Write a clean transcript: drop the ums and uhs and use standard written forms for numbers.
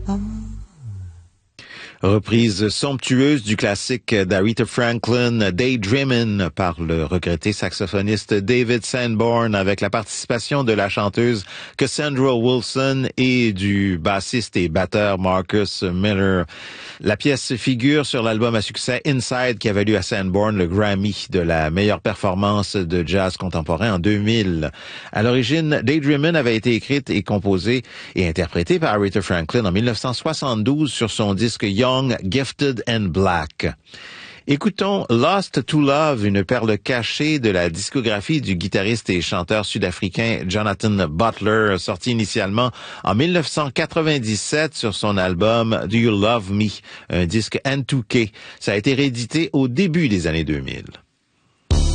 Reprise somptueuse du classique d'Aretha Franklin, Daydreamin', par le regretté saxophoniste David Sanborn, avec la participation de la chanteuse Cassandra Wilson et du bassiste et batteur Marcus Miller. La pièce figure sur l'album à succès Inside, qui a valu à Sanborn le Grammy de la meilleure performance de jazz contemporain en 2000. À l'origine, Daydreamin' avait été écrite et composée et interprétée par Aretha Franklin en 1972 sur son disque Young, Gifted and Black. Écoutons Lost to Love, une perle cachée de la discographie du guitariste et chanteur sud-africain Jonathan Butler, sorti initialement en 1997 sur son album Do You Love Me, un disque N2K. Ça a été réédité au début des années 2000.